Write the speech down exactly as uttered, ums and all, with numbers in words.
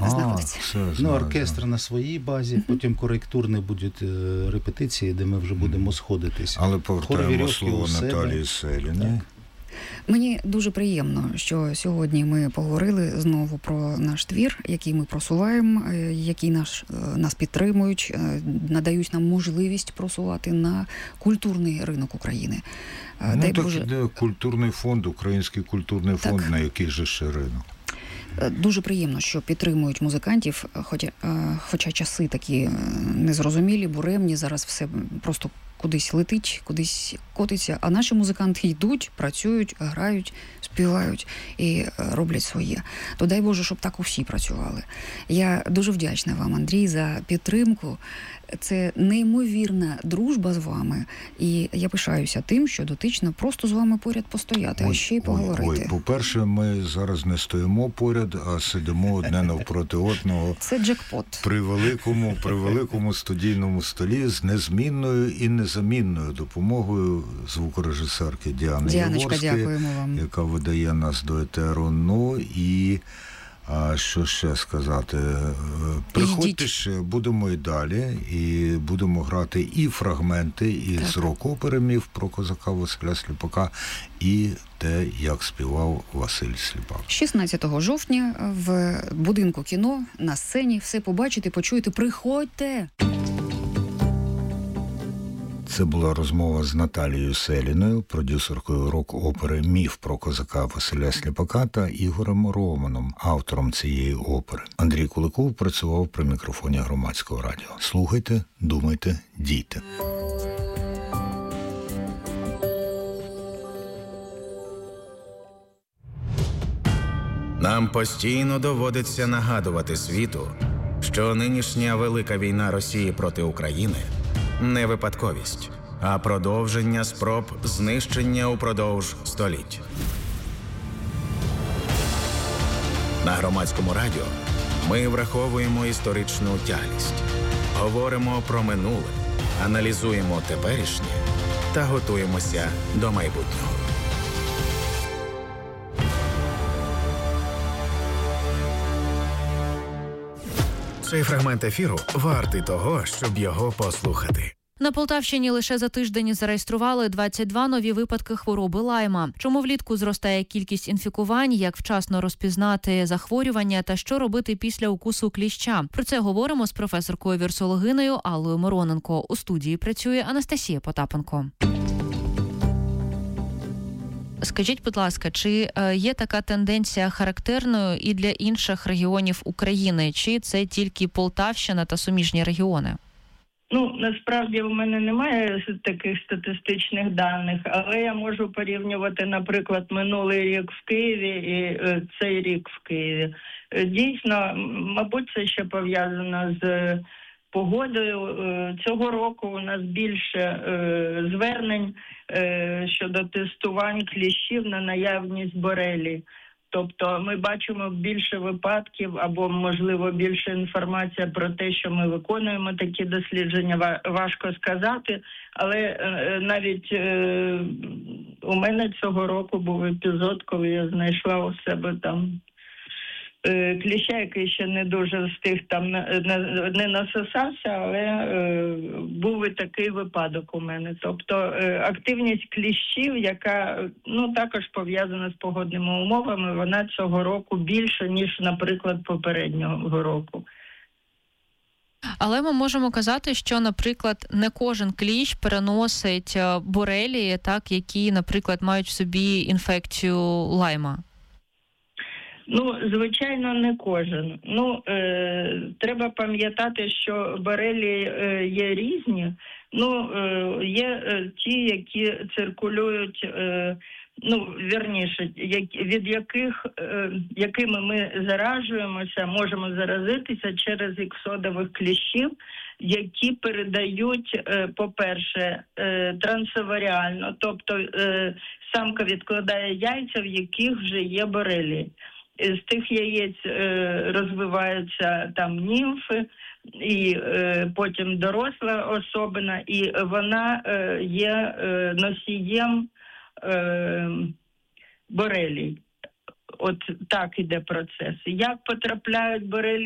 а, знаходиться. Все, Ну, знаю, оркестр знаю. на своїй базі, потім коректурні будуть е, репетиції, де ми вже будемо сходитись. Але Хор повертаємо Вірьовки слово у себе. Наталії Селіні. Мені дуже приємно, що сьогодні ми поговорили знову про наш твір, який ми просуваємо, е, який наш, е, нас підтримують, е, надають нам можливість просувати на культурний ринок України. Е, Ну, дай так Боже... іде культурний фонд, Український культурний фонд, Так. на який же ще ринок. Дуже приємно, що підтримують музикантів, хоча, хоча часи такі незрозумілі, буремні, зараз все просто кудись летить, кудись котиться, а наші музиканти йдуть, працюють, грають, співають і роблять своє. То дай Боже, щоб так усі працювали. Я дуже вдячна вам, Андрій, за підтримку. Це неймовірна дружба з вами, і я пишаюся тим, що дотично просто з вами поряд постояти, Ой, а ще й ой, поговорити. Ой, по-перше, ми зараз не стоїмо поряд, а сидимо одне навпроти одного. Це джекпот. При великому, при великому студійному столі з незмінною і незамінною допомогою звукорежисерки Діани Діаночка, Яворської, дякуємо вам. яка видає нас до етеру. Ну і а що ще сказати? Приходьте Йдіть. ще, будемо і далі, і будемо грати і фрагменти із рок-опери «Міф про козака Василя Сліпака», і те, як співав Василь Сліпак. шістнадцятого жовтня в будинку кіно на сцені все побачите, почуєте. Приходьте! Це була розмова з Наталією Селіною, продюсеркою рок-опери «Міф про козака Василя Сліпака» та Ігорем Романом, автором цієї опери. Андрій Куликов працював при мікрофоні Громадського радіо. Слухайте, думайте, дійте. Нам постійно доводиться нагадувати світу, що нинішня велика війна Росії проти України – не випадковість, а продовження спроб знищення упродовж століть. На Громадському радіо ми враховуємо історичну тяглість, говоримо про минуле, аналізуємо теперішнє та готуємося до майбутнього. Цей фрагмент ефіру вартий того, щоб його послухати. На Полтавщині лише за тиждень зареєстрували двадцять два нові випадки хвороби лайма. Чому влітку зростає кількість інфікувань, як вчасно розпізнати захворювання та що робити після укусу кліща? Про це говоримо з професоркою-вірсологинею Аллою Мироненко. У студії працює Анастасія Потапенко. Скажіть, будь ласка, чи є така тенденція характерною і для інших регіонів України? Чи це тільки Полтавщина та суміжні регіони? Ну, насправді у мене немає таких статистичних даних, але я можу порівнювати, наприклад, минулий рік в Києві і е, цей рік в Києві. Е, дійсно, мабуть, це ще пов'язано з погодою. Е, цього року у нас більше е, звернень е, щодо тестувань кліщів на наявність борелії. Тобто ми бачимо більше випадків або, можливо, більше інформація про те, що ми виконуємо такі дослідження, важко сказати. Але е, навіть е, у мене цього року був епізод, коли я знайшла у себе там е, кліща, який ще не дуже встиг там не, не насосався, але е, був і такий випадок у мене. Тобто е, активність кліщів, яка ну також пов'язана з погодними умовами, вона цього року більше, ніж, наприклад, попереднього року. Але ми можемо казати, що, наприклад, не кожен кліщ переносить борелії, так, які, наприклад, мають в собі інфекцію лайма. Ну, звичайно, не кожен. Ну, е, треба пам'ятати, що борелії е, є різні. Ну, е, є е, ті, які циркулюють, е, ну, вірніше, як, від яких, е, якими ми заражуємося, можемо заразитися через іксодових кліщів, які передають, е, по-перше, е, трансоваріально, тобто е, самка відкладає яйця, в яких вже є борелії. З тих яєць е, розвиваються там німфи, і е, потім доросла особина, і вона е, є е, носієм е, борелій. От так іде процес. Як потрапляють борелії